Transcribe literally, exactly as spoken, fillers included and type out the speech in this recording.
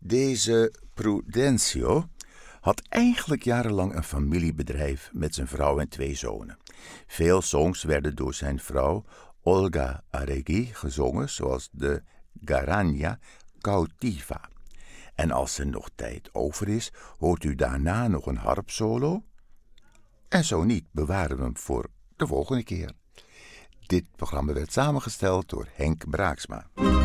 Deze Prudencio had eigenlijk jarenlang een familiebedrijf met zijn vrouw en twee zonen. Veel songs werden door zijn vrouw Olga Aregui gezongen, zoals de Garanja Cautiva. En als er nog tijd over is, hoort u daarna nog een harpsolo. En zo niet, bewaren we hem voor de volgende keer. Dit programma werd samengesteld door Henk Braaksma.